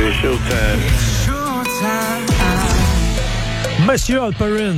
C'est showtime. Monsieur Alperin.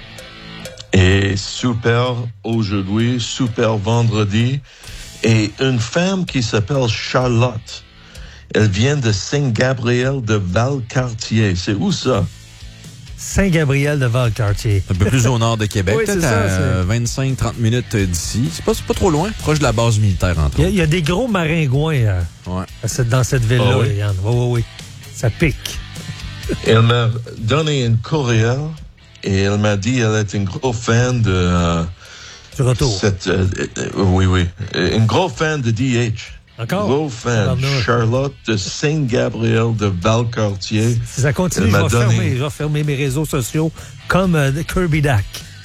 Et super aujourd'hui, super vendredi. Et une femme qui s'appelle Charlotte. Elle vient de Saint-Gabriel de Valcartier. C'est où ça? Saint-Gabriel de Valcartier. Un peu plus au nord de Québec, Oui, peut-être ça, à 25-30 minutes d'ici. C'est pas trop loin, proche de la base militaire, entre autres. Il y a des gros maringouins dans cette ville-là, oui. Yann. Oui. Ça pique. Elle m'a donné une courriel et elle m'a dit qu'elle est une grosse fan de... Du retour. Oui. Une grosse fan de DH. Encore? Gros fan. Charlotte de Saint-Gabriel de Valcartier. Si ça continue, je vais fermer mes réseaux sociaux comme Kirby Dack.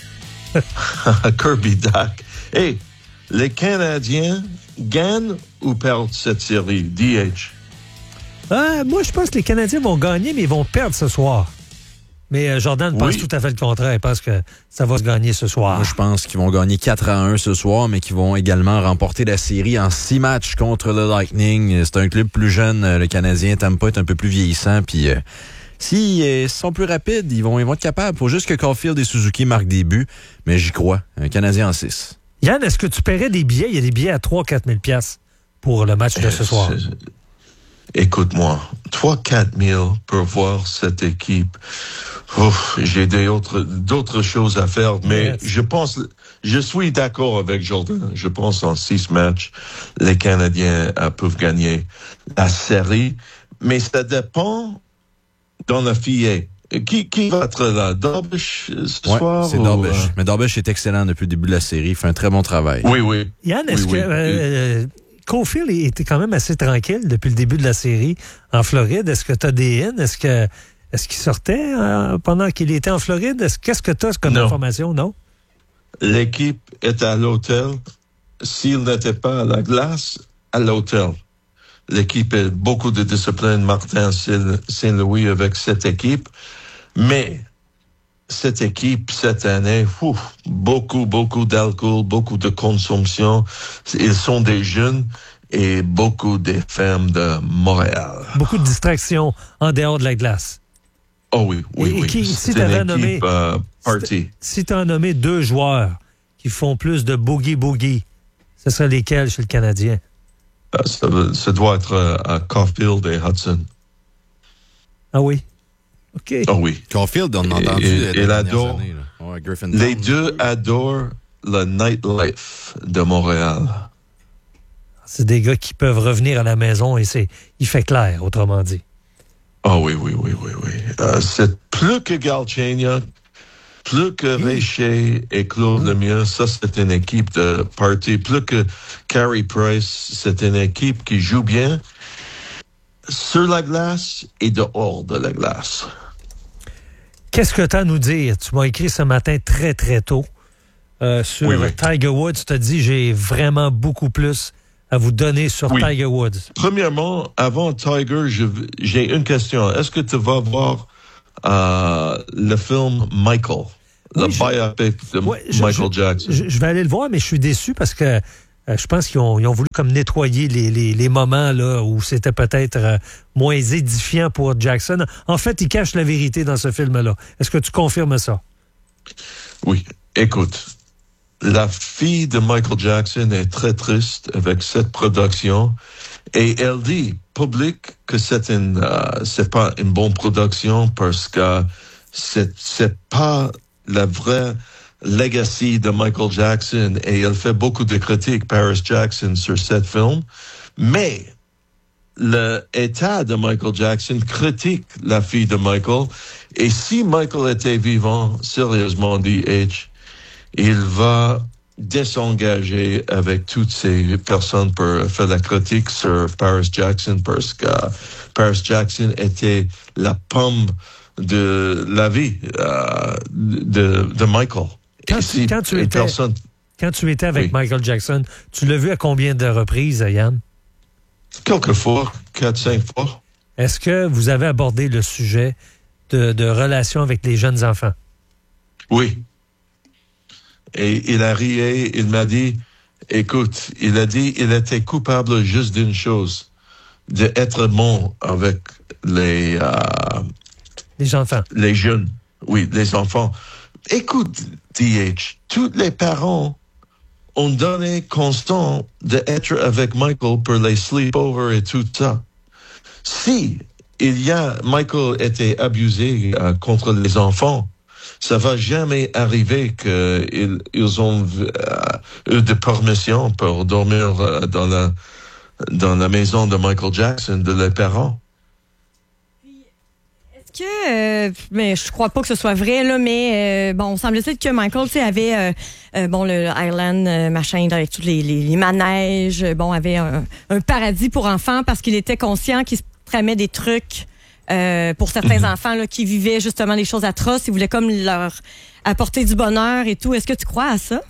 Kirby Dack. Hey, les Canadiens gagnent ou perdent cette série, DH? Moi, je pense que les Canadiens vont gagner, mais ils vont perdre ce soir. Mais Jordan pense tout à fait le contraire. Il pense que ça va se gagner ce soir. Moi, je pense qu'ils vont gagner 4-1 ce soir, mais qu'ils vont également remporter la série en 6 matchs contre le Lightning. C'est un club plus jeune. Le Canadien Tampa est un peu plus vieillissant. Puis s'ils sont plus rapides, ils vont être capables. Il faut juste que Caulfield et Suzuki marquent des buts. Mais j'y crois. Un Canadien en 6. Yann, est-ce que tu paierais des billets? Il y a des billets à 3-4 000 $ pour le match de ce soir. Écoute-moi, 3-4 000 pour voir cette équipe. J'ai d'autres choses à faire, mais je suis d'accord avec Jordan. Je pense en 6 matchs, les Canadiens peuvent gagner la série, mais ça dépend dans la filée. Qui va être là? Darvish ce soir? C'est Darvish. Mais Darvish est excellent depuis le début de la série. Il fait un très bon travail. Oui. Yann, est-ce que Caulfield était quand même assez tranquille depuis le début de la série en Floride? Est-ce que tu as des in? Est-ce qu'il sortait pendant qu'il était en Floride? Qu'est-ce que tu as comme information, non? L'équipe est à l'hôtel. S'il n'était pas à la glace, à l'hôtel. L'équipe a beaucoup de discipline, Martin Saint-Louis avec cette équipe. Mais cette équipe, cette année, beaucoup d'alcool, beaucoup de consommation. Ils sont des jeunes et beaucoup de femmes de Montréal. Beaucoup de distractions en dehors de la glace. Oh oui. Si tu avais nommé party. Si tu as nommé 2 joueurs qui font plus de boogie, ce serait lesquels chez le Canadien? Ça doit être Caulfield et Hudson. Ah oui? OK. Oh oui. Caulfield, on a entendu il adore. Années, les deux adorent le nightlife de Montréal. C'est des gars qui peuvent revenir à la maison et il fait clair, autrement dit. Ah oui. C'est plus que Galchenyuk, plus que Richer et Claude Lemieux. Ça, c'est une équipe de party. Plus que Carey Price, c'est une équipe qui joue bien sur la glace et dehors de la glace. Qu'est-ce que tu as à nous dire? Tu m'as écrit ce matin très, très tôt sur Tiger Woods. Tu t'as dit, j'ai vraiment beaucoup plus à vous donner sur Tiger Woods. Premièrement, avant Tiger, j'ai une question. Est-ce que tu vas voir le film Michael, le biopic de Michael Jackson? Je vais aller le voir, mais je suis déçu parce que je pense qu'ils ont voulu comme nettoyer les moments là où c'était peut-être moins édifiant pour Jackson. En fait, il cache la vérité dans ce film-là. Est-ce que tu confirmes ça? Oui. Écoute, la fille de Michael Jackson est très triste avec cette production et elle dit public que c'est pas une bonne production parce que c'est pas la vraie legacy de Michael Jackson et elle fait beaucoup de critiques, Paris Jackson, sur cette film. Mais l'état de Michael Jackson critique la fille de Michael. Et si Michael était vivant, sérieusement, D.H., il va désengager avec toutes ces personnes pour faire la critique sur Paris Jackson parce que Paris Jackson était la pomme de la vie de Michael. Quand tu étais avec Michael Jackson, tu l'as vu à combien de reprises, Yann? Quelques fois, 4-5 fois. Est-ce que vous avez abordé le sujet de relations avec les jeunes enfants? Oui. Et il a ri, il m'a dit, écoute, il a dit il était coupable juste d'une chose, d'être bon avec les enfants. Les jeunes. Oui, les enfants. Écoute, DH, tous les parents ont donné constant d'être avec Michael pour les sleepovers et tout ça. Si Michael était abusé contre les enfants, ça va jamais arriver qu'ils ont eu de permission pour dormir dans la maison de Michael Jackson, de leurs parents. Mais je crois pas que ce soit vrai, là, mais bon, semble-t-il que Michael, tu sais, avait le Island machin avec tous les manèges, avait un paradis pour enfants parce qu'il était conscient qu'il se tramait des trucs pour certains enfants là, qui vivaient justement des choses atroces. Il voulait comme leur apporter du bonheur et tout. Est-ce que tu crois à ça?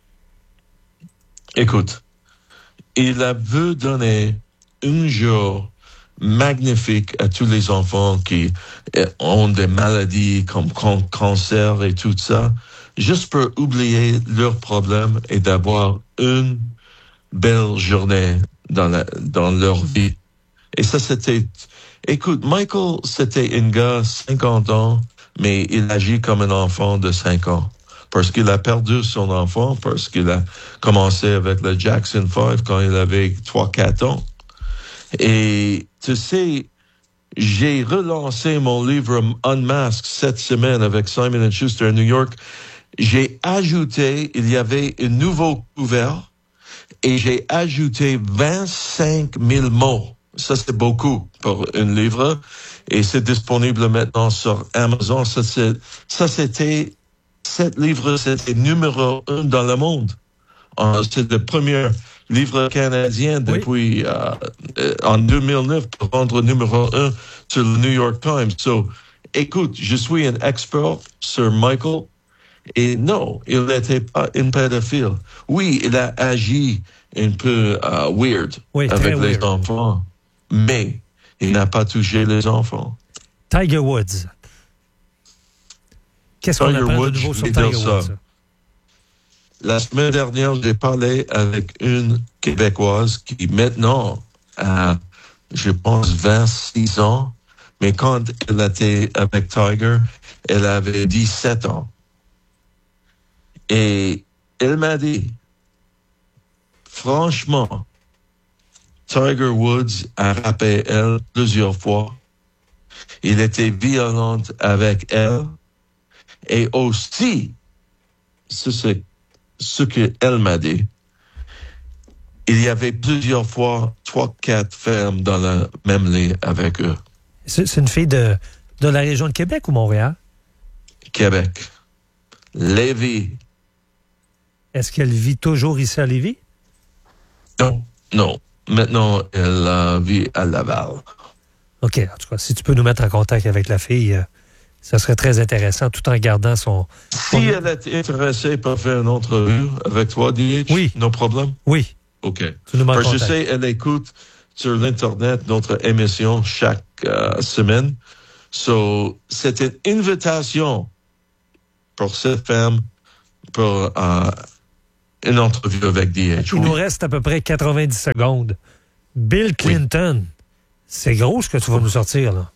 Écoute, il a voulu donner un jour magnifique à tous les enfants qui ont des maladies comme cancer et tout ça, juste pour oublier leurs problèmes et d'avoir une belle journée dans leur vie. Et ça, écoute, Michael, c'était un gars 50 ans, mais il agit comme un enfant de 5 ans. Parce qu'il a perdu son enfant, parce qu'il a commencé avec le Jackson 5 quand il avait 3-4 ans. Et tu sais, j'ai relancé mon livre Unmasked cette semaine avec Simon & Schuster à New York. J'ai ajouté, il y avait un nouveau couvert et j'ai ajouté 25 000 mots. Ça, c'est beaucoup pour un livre et c'est disponible maintenant sur Amazon. Cet livre, c'était numéro 1 dans le monde. C'est le premier livre canadien depuis en 2009 pour rendre numéro 1 sur le New York Times. So, écoute, je suis un expert sur Michael et non, il n'était pas un pédophile. Oui, il a agi un peu weird avec les enfants, mais il n'a pas touché les enfants. Tiger Woods. Qu'est-ce qu'on apprend de nouveau sur Tiger Woods? La semaine dernière, j'ai parlé avec une Québécoise qui maintenant a, je pense, 26 ans. Mais quand elle était avec Tiger, elle avait 17 ans. Et elle m'a dit, franchement, Tiger Woods a rappelé elle plusieurs fois. Il était violent avec elle. Et aussi, c'est ce qu'elle m'a dit, il y avait plusieurs fois 3-4 femmes dans le même lit avec eux. C'est une fille de la région de Québec ou Montréal? Québec. Lévis. Est-ce qu'elle vit toujours ici à Lévis? Non. Maintenant, elle vit à Laval. OK. En tout cas, si tu peux nous mettre en contact avec la fille, ça serait très intéressant, tout en gardant son... Si elle est intéressée pour faire une entrevue avec toi, DH, oui. No problème? Oui. OK. Tu nous mets en contact. Je sais, elle écoute sur l'Internet notre émission chaque semaine. So, c'est une invitation pour cette femme pour une entrevue avec DH. Il nous reste à peu près 90 secondes. Bill Clinton, c'est gros ce que tu vas nous sortir, là.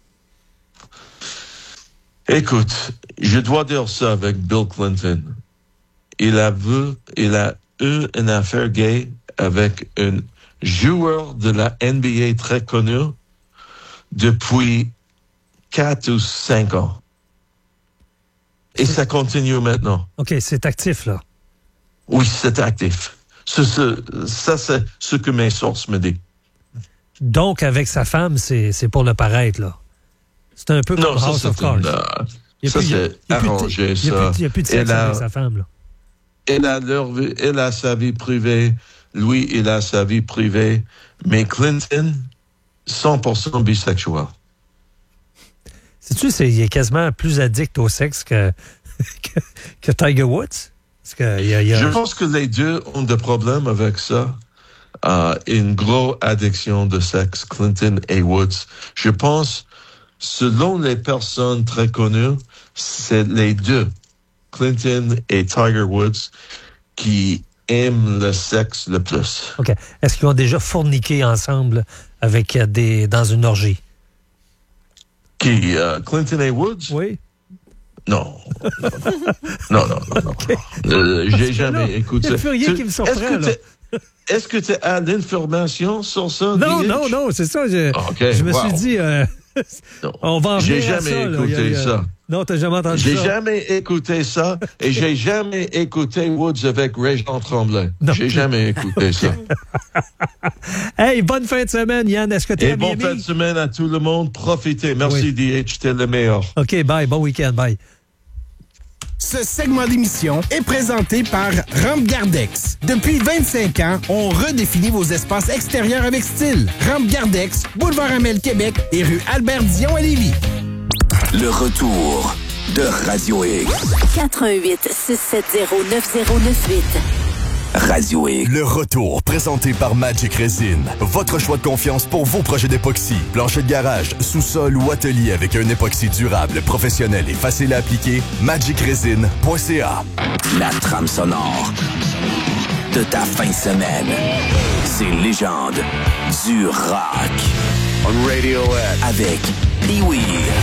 Écoute, je dois dire ça avec Bill Clinton. Il a eu une affaire gay avec un joueur de la NBA très connu depuis 4 ou 5 ans. Et ça continue maintenant. OK, c'est actif, là. Oui, c'est actif. Ça, c'est ce que mes sources me disent. Donc, avec sa femme, c'est pour le paraître, là. C'est un peu comme House of Cards. Ça, c'est arrangé, ça. Il n'y a plus de sexe avec sa femme, là. Elle a sa vie privée. Lui, il a sa vie privée. Mais Clinton, 100% bisexuel. Sais-tu, il est quasiment plus addict au sexe que Tiger Woods? Parce que Je pense que les deux ont des problèmes avec ça. Une grosse addiction de sexe, Clinton et Woods. Je pense, selon les personnes très connues, c'est les deux, Clinton et Tiger Woods, qui aiment le sexe le plus. OK. Est-ce qu'ils ont déjà fourniqué ensemble avec dans une orgie? Qui? Clinton A. Woods? Oui. Non. Non. Okay. J'ai jamais écouté. Il n'y a plus rien qui me surprend, là. Est-ce que tu as l'information sur ça? Non, c'est ça. Je me suis dit, on va en J'ai venir à jamais ça, écouté ça. Non, t'as jamais entendu ça? J'ai jamais écouté ça et j'ai jamais écouté Woods avec Régent Tremblay. J'ai jamais écouté ça. Hey, bonne fin de semaine, Yann. Est-ce que tu es à Miami? Bonne fin de semaine à tout le monde. Profitez. Merci, DH. T'es le meilleur. OK, bye. Bon week-end. Bye. Ce segment d'émission est présenté par Rampe Gardex. Depuis 25 ans, on redéfinit vos espaces extérieurs avec style. Rampe Gardex, boulevard Amel, Québec et rue Albert-Dion à Lévis. Le retour de Radio X. 88-670-9098. Radio X. Le retour, présenté par Magic Resin. Votre choix de confiance pour vos projets d'époxy. Plancher de garage, sous-sol ou atelier avec un époxy durable, professionnel et facile à appliquer. MagicResin.ca. La trame sonore de ta fin de semaine. C'est Légende du rock. On Radiohead. Avec Pee-Wee.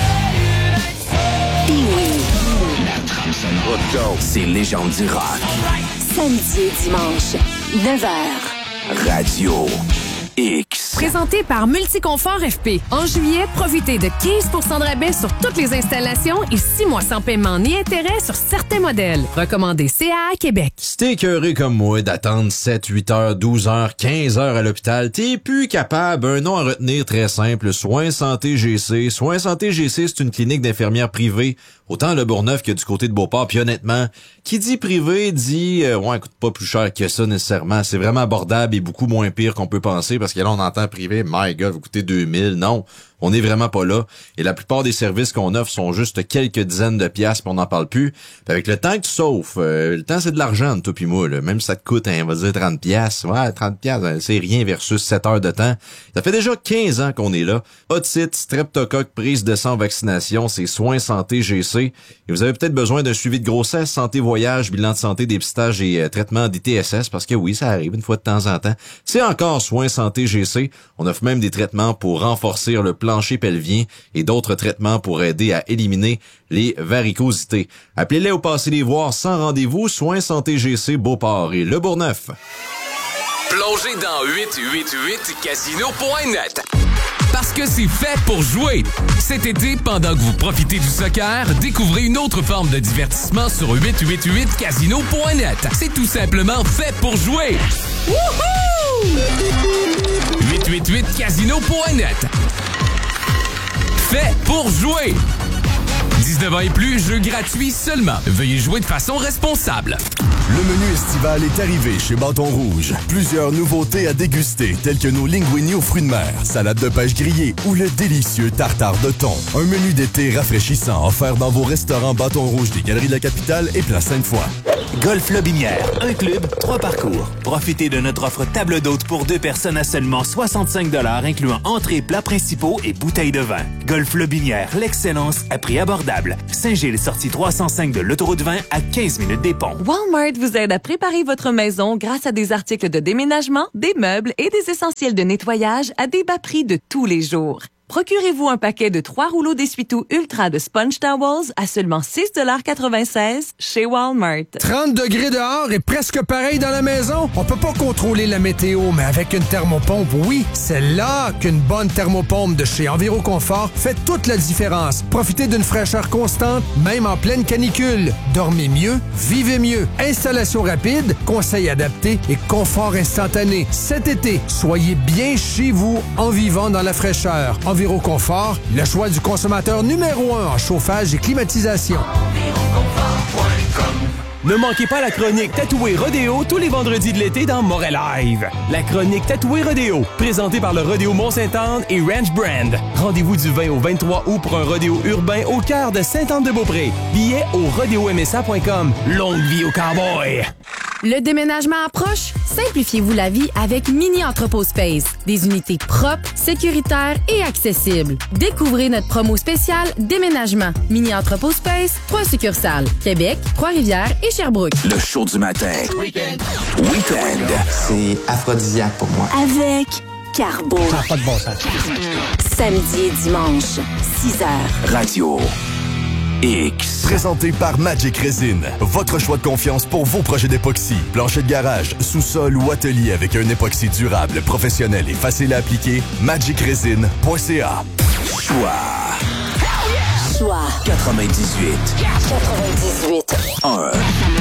Pee-Wee. La trame sonore. Let's go. C'est Légende du rock. Samedi et dimanche, 9h. Radio X. Présenté par Multiconfort FP. En juillet, profitez de 15 % de rabais sur toutes les installations et 6 mois sans paiement ni intérêt sur certains modèles. Recommandé CA Québec. Si t'es écœuré comme moi d'attendre 7, 8 heures, 12 heures, 15 heures à l'hôpital, t'es plus capable. Un nom à retenir très simple. Soins Santé GC. Soins Santé GC, c'est une clinique d'infirmières privée. Autant le Bourgneuf que du côté de Beauport. Puis honnêtement, qui dit privé dit coûte pas plus cher que ça nécessairement. C'est vraiment abordable et beaucoup moins pire qu'on peut penser parce que là on entend privé, my God, vous coûtez 2000. Non, on n'est vraiment pas là. Et la plupart des services qu'on offre sont juste quelques dizaines de piastres, puis on n'en parle plus. Puis avec le temps que tu sauves, le temps c'est de l'argent, toi puis moi. Là. Même si ça te coûte, on va dire 30 piastres. Ouais, 30 piastres, c'est rien versus 7 heures de temps. Ça fait déjà 15 ans qu'on est là. Otite, streptocoque, prise de sang, vaccination, c'est Soins Santé GC. Et vous avez peut-être besoin d'un suivi de grossesse, santé voyage, bilan de santé, dépistage et traitement d'ITSS, parce que oui, ça arrive une fois de temps en temps. C'est encore Soins Santé GC. On offre même des traitements pour renforcer le plancher pelvien et d'autres traitements pour aider à éliminer les varicosités. Appelez-les ou passez les voir sans rendez-vous. Soins Santé GC Beauport et Le Bourgneuf. Plongez dans 888casino.net. Parce que c'est fait pour jouer. Cet été, pendant que vous profitez du soccer, découvrez une autre forme de divertissement sur 888casino.net. C'est tout simplement fait pour jouer. Wouhou! 888casino.net. Fait pour jouer. 19 ans et plus, jeu gratuit seulement. Veuillez jouer de façon responsable. Le menu estival est arrivé chez Bâton Rouge. Plusieurs nouveautés à déguster, telles que nos linguini aux fruits de mer, salade de pêche grillée ou le délicieux tartare de thon. Un menu d'été rafraîchissant offert dans vos restaurants Bâton Rouge des Galeries de la Capitale et Place Sainte-Foy. Golf Lobinière, un club, 3 parcours. Profitez de notre offre table d'hôte pour 2 personnes à seulement 65 $, incluant entrées, plats principaux et bouteilles de vin. Golf Lobinière, l'excellence à prix abordable. Saint-Gilles, sortie 305 de l'autoroute 20 à 15 minutes des ponts. Walmart vous aide à préparer votre maison grâce à des articles de déménagement, des meubles et des essentiels de nettoyage à des bas prix de tous les jours. Procurez-vous un paquet de 3 rouleaux d'essuie-tout Ultra de Sponge Towels à seulement 6,96 $ chez Walmart. 30 degrés dehors et presque pareil dans la maison? On peut pas contrôler la météo, mais avec une thermopompe, oui. C'est là qu'une bonne thermopompe de chez Enviroconfort fait toute la différence. Profitez d'une fraîcheur constante, même en pleine canicule. Dormez mieux, vivez mieux. Installation rapide, conseils adaptés et confort instantané. Cet été, soyez bien chez vous en vivant dans la fraîcheur. Enviroconfort, le choix du consommateur numéro 1 en chauffage et climatisation. Ne manquez pas la chronique Tatoué Rodéo tous les vendredis de l'été dans Montréal Live. La chronique Tatoué Rodéo, présentée par le Rodéo Mont-Sainte-Anne et Ranch Brand. Rendez-vous du 20 au 23 août pour un rodéo urbain au cœur de Sainte-Anne-de-Beaupré. Billets au rodéomsa.com. Longue vie au cowboy! Le déménagement approche? Simplifiez-vous la vie avec Mini Entrepôt Space. Des unités propres, sécuritaires et accessibles. Découvrez notre promo spéciale Déménagement. Mini Entrepôt Space, 3 succursales. Québec, Trois-Rivières et Sherbrooke. Le show du matin. Weekend. C'est aphrodisiaque pour moi. Avec Carbo. Ça n'a pas de bon sens. Samedi et dimanche, 6h. Radio X. Présenté par Magic Resin. Votre choix de confiance pour vos projets d'époxy. Plancher de garage, sous-sol ou atelier avec un époxy durable, professionnel et facile à appliquer. magicresin.ca. Choix 98. 1.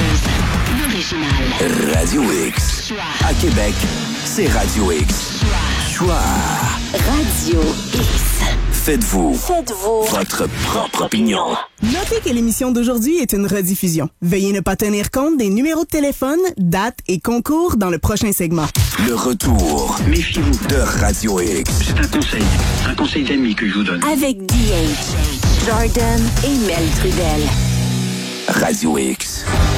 Radio X. À Québec, c'est Radio X. Choix. Radio X. Faites-vous votre propre opinion. Notez que l'émission d'aujourd'hui est une rediffusion. Veuillez ne pas tenir compte des numéros de téléphone, dates et concours dans le prochain segment. Le retour. Méfiez-vous de Radio X. C'est un conseil d'amis que je vous donne. Avec DH, Jordan et Mel Trudel. Radio X.